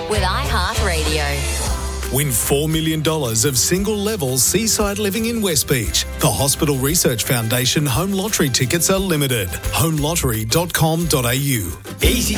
with iHeartRadio. Win $4 million of single-level seaside living in West Beach. The Hospital Research Foundation home lottery tickets are limited. homelottery.com.au. Easy